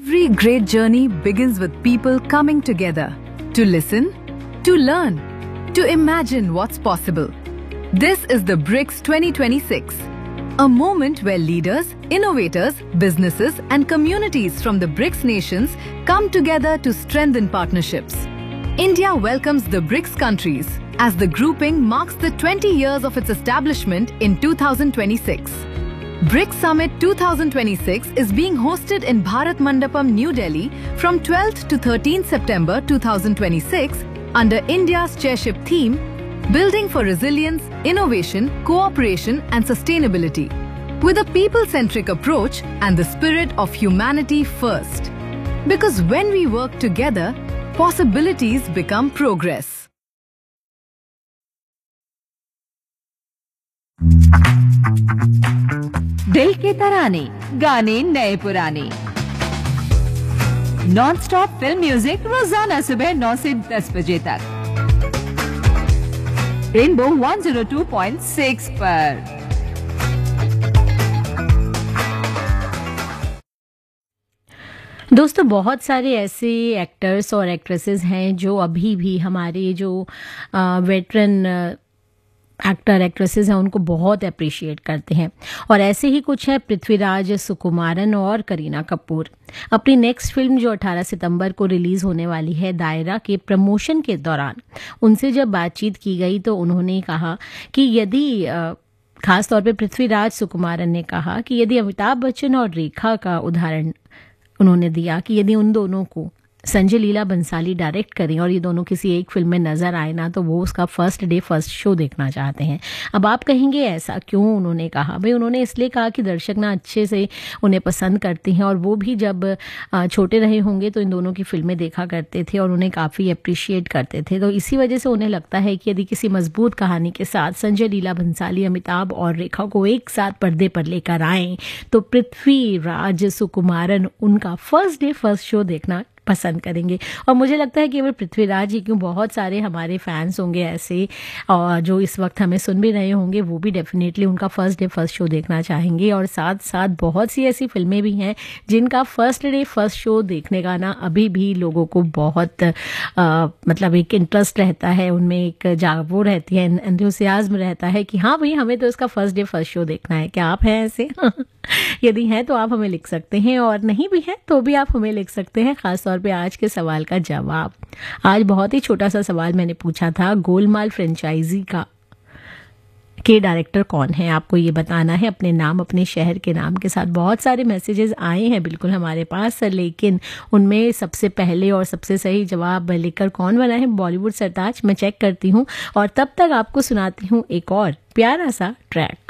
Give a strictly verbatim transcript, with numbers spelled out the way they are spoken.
Every great journey begins with people coming together to listen, to learn, to imagine what's possible. This is the BRICS twenty twenty-six, a moment where leaders, innovators, businesses and communities from the BRICS nations come together to strengthen partnerships. India welcomes the BRICS countries as the grouping marks the twenty years of its establishment in two thousand twenty-six. BRICS Summit twenty twenty-six is being hosted in Bharat Mandapam, New Delhi from twelfth to thirteenth September two thousand twenty-six under India's chairship theme, Building for Resilience, Innovation, Cooperation and Sustainability, with a people-centric approach and the spirit of humanity first. Because when we work together, possibilities become progress. दिल के तराने, गाने नए पुराने, non stop film music रोजाना सुबह नौ से दस बजे तक रेनबो एक सौ दो पॉइंट छह पर। दोस्तों, बहुत सारे ऐसे एक्टर्स और एक्ट्रेसेस हैं जो अभी भी हमारे जो वेटरन एक्टर एक्ट्रेसेस हैं उनको बहुत अप्रिशिएट करते हैं, और ऐसे ही कुछ है पृथ्वीराज सुकुमारन और करीना कपूर। अपनी नेक्स्ट फिल्म जो अठारह सितंबर को रिलीज़ होने वाली है दायरा के प्रमोशन के दौरान उनसे जब बातचीत की गई तो उन्होंने कहा कि यदि खास तौर पे पृथ्वीराज सुकुमारन ने कहा कि यदि अमिताभ बच्चन और रेखा का उदाहरण उन्होंने दिया कि यदि उन दोनों को संजय लीला बंसाली डायरेक्ट करें और ये दोनों किसी एक फिल्म में नजर आए ना, तो वो उसका फर्स्ट डे फर्स्ट शो देखना चाहते हैं। अब आप कहेंगे ऐसा क्यों उन्होंने कहा? भाई, उन्होंने इसलिए कहा कि दर्शक ना अच्छे से उन्हें पसंद करते हैं, और वो भी जब छोटे रहे होंगे तो इन दोनों की फिल्में देखा करते थे और उन्हें काफ़ी अप्रिशिएट करते थे। तो इसी वजह से उन्हें लगता है कि यदि किसी मजबूत कहानी के साथ संजय लीला बंसाली, अमिताभ और रेखा को एक साथ पर्दे पर लेकर आएँ तो पृथ्वीराज सुकुमारन उनका फर्स्ट डे फर्स्ट शो देखना पसंद करेंगे। और मुझे लगता है कि केवल पृथ्वीराज ही क्यों, बहुत सारे हमारे फैंस होंगे ऐसे और जो इस वक्त हमें सुन भी रहे होंगे, वो भी डेफिनेटली उनका फर्स्ट डे फर्स्ट शो देखना चाहेंगे। और साथ साथ बहुत सी ऐसी फिल्में भी हैं जिनका फर्स्ट डे फर्स्ट शो देखने का ना अभी भी लोगों को बहुत आ, मतलब एक इंटरेस्ट रहता है, उनमें एक जागो रहती है, एंथुसियाज्म रहता है कि हाँ भाई हमें तो इसका फर्स्ट डे फर्स्ट शो देखना है। क्या आप हैं ऐसे? यदि हैं तो आप हमें लिख सकते हैं, और नहीं भी हैं तो भी आप हमें लिख सकते हैं। खासतौर पे आज के सवाल का जवाब, आज बहुत ही छोटा सा सवाल मैंने पूछा था, गोलमाल फ्रेंचाइजी का के डायरेक्टर कौन है? आपको ये बताना है अपने नाम, अपने शहर के नाम के साथ। बहुत सारे मैसेजेस आए हैं बिल्कुल हमारे पास, लेकिन उनमें सबसे पहले और सबसे सही जवाब लेकर कौन बना है? बॉलीवुड सरताज। मैं चेक करती हूँ और तब तक आपको सुनाती हूँ एक और प्यारा सा ट्रैक।